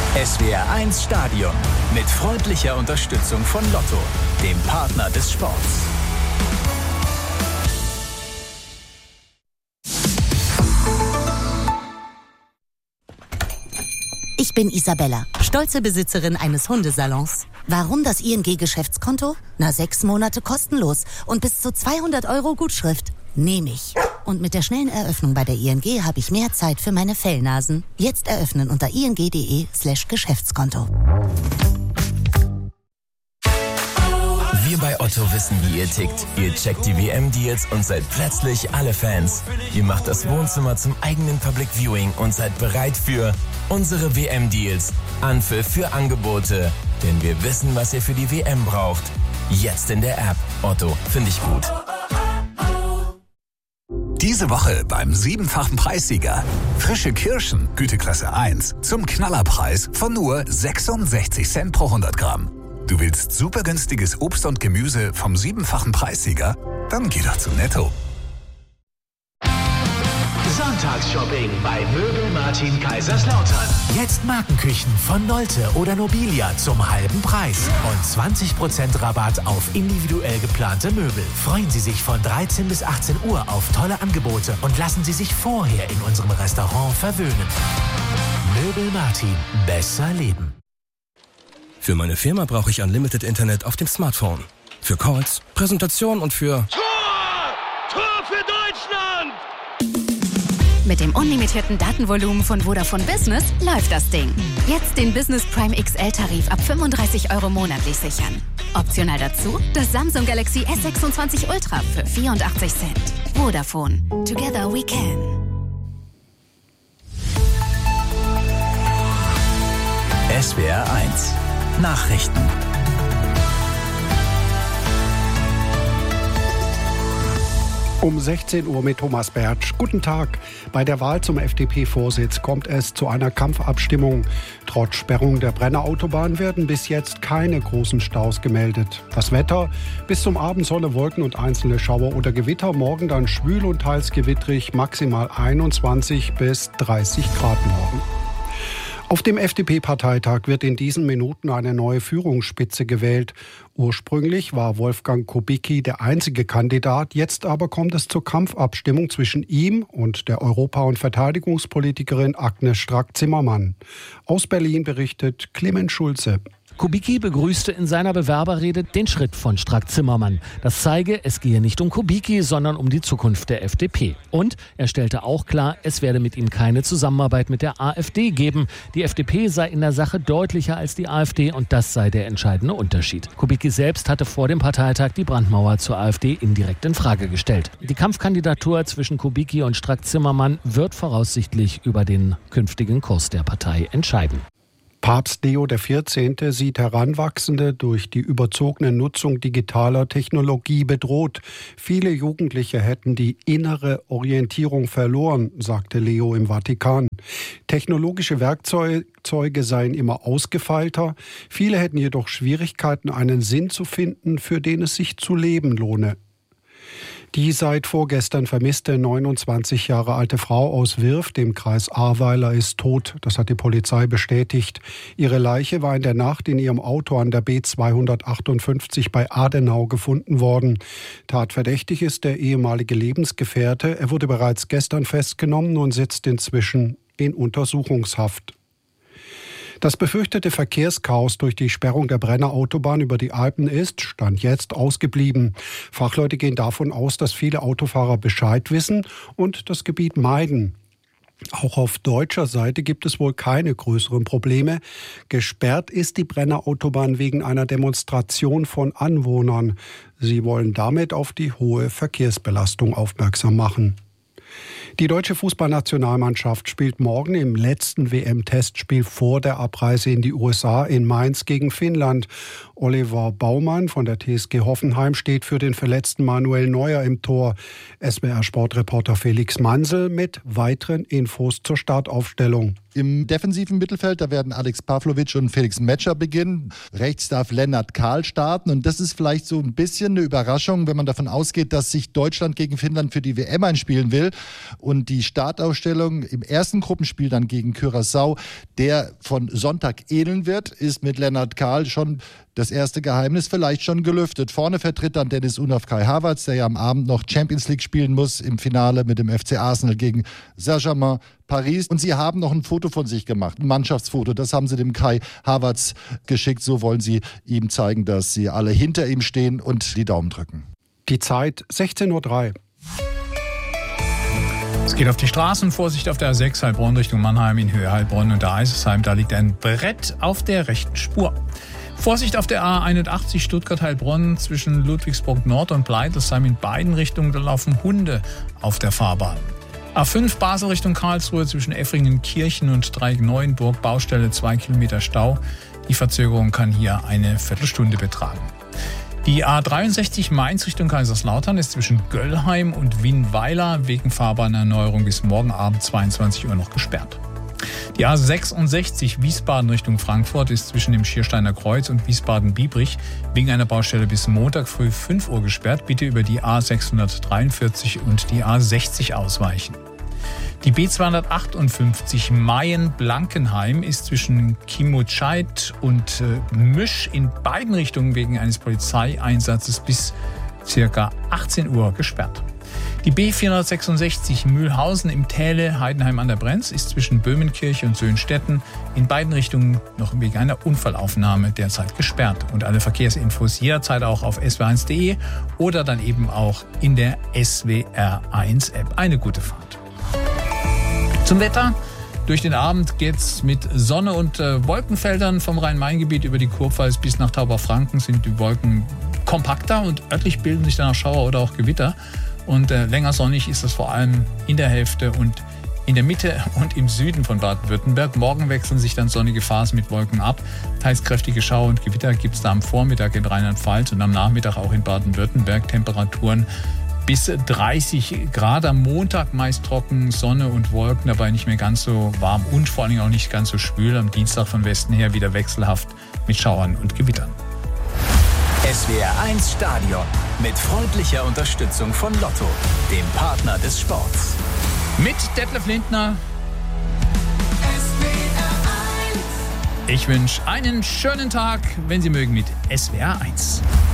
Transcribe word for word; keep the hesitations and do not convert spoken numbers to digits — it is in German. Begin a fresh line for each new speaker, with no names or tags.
S W R eins Stadion mit freundlicher Unterstützung von Lotto, dem Partner des Sports.
Ich bin Isabella, stolze Besitzerin eines Hundesalons. Warum das I N G-Geschäftskonto? Na, sechs Monate kostenlos und bis zu zweihundert Euro Gutschrift. Nehme ich. Und mit der schnellen Eröffnung bei der I N G habe ich mehr Zeit für meine Fellnasen. Jetzt eröffnen unter ing.de slash Geschäftskonto.
Wir bei Otto wissen, wie ihr tickt. Ihr checkt die W M-Deals und seid plötzlich alle Fans. Ihr macht das Wohnzimmer zum eigenen Public Viewing und seid bereit für unsere W M-Deals. Anpfiff für Angebote. Denn wir wissen, was ihr für die W M braucht. Jetzt in der App. Otto, finde ich gut.
Diese Woche beim siebenfachen Preissieger. Frische Kirschen, Güteklasse eins, zum Knallerpreis von nur sechsundsechzig Cent pro hundert Gramm. Du willst super günstiges Obst und Gemüse vom siebenfachen Preissieger? Dann geh doch zu Netto.
Sonntagsshopping bei Möbel Martin Kaiserslautern.
Jetzt Markenküchen von Nolte oder Nobilia zum halben Preis und zwanzig Prozent Rabatt auf individuell geplante Möbel. Freuen Sie sich von dreizehn bis achtzehn Uhr auf tolle Angebote und lassen Sie sich vorher in unserem Restaurant verwöhnen. Möbel Martin, besser leben.
Für meine Firma brauche ich Unlimited Internet auf dem Smartphone. Für Calls, Präsentation und für...
Tor! Tor für Deutschland!
Mit dem unlimitierten Datenvolumen von Vodafone Business läuft das Ding. Jetzt den Business Prime X L-Tarif ab fünfunddreißig Euro monatlich sichern. Optional dazu das Samsung Galaxy S sechsundzwanzig Ultra für vierundachtzig Cent. Vodafone. Together we can.
S W R eins Nachrichten.
Um sechzehn Uhr mit Thomas Bertsch. Guten Tag. Bei der Wahl zum F D P-Vorsitz kommt es zu einer Kampfabstimmung. Trotz Sperrung der Brenner Autobahn werden bis jetzt keine großen Staus gemeldet. Das Wetter: bis zum Abend Sonne, Wolken und einzelne Schauer oder Gewitter. Morgen dann schwül und teils gewittrig, maximal einundzwanzig bis dreißig Grad morgen. Auf dem F D P-Parteitag wird in diesen Minuten eine neue Führungsspitze gewählt. Ursprünglich war Wolfgang Kubicki der einzige Kandidat, jetzt aber kommt es zur Kampfabstimmung zwischen ihm und der Europa- und Verteidigungspolitikerin Agnes Strack-Zimmermann. Aus Berlin berichtet Clemens Schulze.
Kubicki begrüßte in seiner Bewerberrede den Schritt von Strack-Zimmermann. Das zeige, es gehe nicht um Kubicki, sondern um die Zukunft der F D P. Und er stellte auch klar, es werde mit ihm keine Zusammenarbeit mit der AfD geben. Die F D P sei in der Sache deutlicher als die AfD und das sei der entscheidende Unterschied. Kubicki selbst hatte vor dem Parteitag die Brandmauer zur AfD indirekt in Frage gestellt. Die Kampfkandidatur zwischen Kubicki und Strack-Zimmermann wird voraussichtlich über den künftigen Kurs der Partei entscheiden.
Papst Leo der vierzehnte sieht Heranwachsende durch die überzogene Nutzung digitaler Technologie bedroht. Viele Jugendliche hätten die innere Orientierung verloren, sagte Leo im Vatikan. Technologische Werkzeuge seien immer ausgefeilter. Viele hätten jedoch Schwierigkeiten, einen Sinn zu finden, für den es sich zu leben lohne. Die seit vorgestern vermisste neunundzwanzig Jahre alte Frau aus Wirf, dem Kreis Ahrweiler, ist tot. Das hat die Polizei bestätigt. Ihre Leiche war in der Nacht in ihrem Auto an der B zweihundertachtundfünfzig bei Adenau gefunden worden. Tatverdächtig ist der ehemalige Lebensgefährte. Er wurde bereits gestern festgenommen und sitzt inzwischen in Untersuchungshaft. Das befürchtete Verkehrschaos durch die Sperrung der Brenner Autobahn über die Alpen ist, Stand jetzt, ausgeblieben. Fachleute gehen davon aus, dass viele Autofahrer Bescheid wissen und das Gebiet meiden. Auch auf deutscher Seite gibt es wohl keine größeren Probleme. Gesperrt ist die Brenner Autobahn wegen einer Demonstration von Anwohnern. Sie wollen damit auf die hohe Verkehrsbelastung aufmerksam machen. Die deutsche Fußballnationalmannschaft spielt morgen im letzten W M-Testspiel vor der Abreise in die U S A in Mainz gegen Finnland. Oliver Baumann von der T S G Hoffenheim steht für den verletzten Manuel Neuer im Tor. S W R-Sportreporter Felix Mansel mit weiteren Infos zur Startaufstellung.
Im defensiven Mittelfeld, da werden Alex Pavlovic und Felix Metscher beginnen. Rechts darf Lennart Kahl starten und das ist vielleicht so ein bisschen eine Überraschung, wenn man davon ausgeht, dass sich Deutschland gegen Finnland für die W M einspielen will. Und die Startausstellung im ersten Gruppenspiel dann gegen Curaçao, der von Sonntag ähneln wird, ist mit Lennart Kahl schon das erste Geheimnis vielleicht schon gelüftet. Vorne vertritt dann Dennis Undav Kai Havertz, der ja am Abend noch Champions League spielen muss im Finale mit dem F C Arsenal gegen Saint-Germain Paris. Und sie haben noch ein Foto von sich gemacht, ein Mannschaftsfoto. Das haben sie dem Kai Havertz geschickt. So wollen sie ihm zeigen, dass sie alle hinter ihm stehen und die Daumen drücken.
Die Zeit sechzehn Uhr drei.
Es geht auf die Straßen. Vorsicht auf der A sechs Heilbronn Richtung Mannheim in Höhe Heilbronn und der Eisesheim. Da liegt ein Brett auf der rechten Spur. Vorsicht auf der A einundachtzig Stuttgart-Heilbronn zwischen Ludwigsburg Nord und Bleidelsheim in beiden Richtungen. Da laufen Hunde auf der Fahrbahn. A fünf Basel Richtung Karlsruhe zwischen Effringen-Kirchen und Dreieck-Neuenburg. Baustelle zwei Kilometer Stau. Die Verzögerung kann hier eine Viertelstunde betragen. Die A dreiundsechzig Mainz Richtung Kaiserslautern ist zwischen Göllheim und Wienweiler wegen Fahrbahnerneuerung bis morgen Abend zweiundzwanzig Uhr noch gesperrt. Die A sechsundsechzig Wiesbaden Richtung Frankfurt ist zwischen dem Schiersteiner Kreuz und Wiesbaden-Biebrich wegen einer Baustelle bis Montag früh fünf Uhr gesperrt. Bitte über die A sechshundertdreiundvierzig und die A sechzig ausweichen. Die B zweihundertachtundfünfzig Mayen-Blankenheim ist zwischen Kimutscheid und äh, Misch in beiden Richtungen wegen eines Polizeieinsatzes bis ca. achtzehn Uhr gesperrt. Die B vierhundertsechsundsechzig Mühlhausen im Täle Heidenheim an der Brenz ist zwischen Böhmenkirche und Söhnstetten in beiden Richtungen noch wegen einer Unfallaufnahme derzeit gesperrt. Und alle Verkehrsinfos jederzeit auch auf S W R eins punkt de oder dann eben auch in der S W R eins App. Eine gute Fahrt. Zum Wetter. Durch den Abend geht's mit Sonne und äh, Wolkenfeldern vom Rhein-Main-Gebiet über die Kurpfalz bis nach Tauberfranken sind die Wolken kompakter und örtlich bilden sich dann auch Schauer oder auch Gewitter. Und äh, länger sonnig ist es vor allem in der Hälfte und in der Mitte und im Süden von Baden-Württemberg. Morgen wechseln sich dann sonnige Phasen mit Wolken ab. Teils kräftige Schauer und Gewitter gibt es da am Vormittag in Rheinland-Pfalz und am Nachmittag auch in Baden-Württemberg. Temperaturen bis dreißig Grad am Montag, meist trocken, Sonne und Wolken, dabei nicht mehr ganz so warm und vor allem auch nicht ganz so schwül. Am Dienstag von Westen her wieder wechselhaft mit Schauern und Gewittern.
S W R eins Stadion mit freundlicher Unterstützung von Lotto, dem Partner des Sports.
Mit Detlef Lindner. Ich wünsche einen schönen Tag, wenn Sie mögen, mit S W R eins.